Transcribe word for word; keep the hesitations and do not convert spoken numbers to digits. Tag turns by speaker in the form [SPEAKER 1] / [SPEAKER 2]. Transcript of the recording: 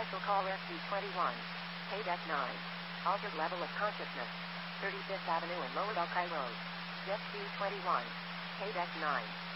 [SPEAKER 1] Special call S C twenty-one. K-Deck nine. Altered level of consciousness. thirty-fifth Avenue and Lower Buckeye Road. Jet C twenty-one. K-Deck nine.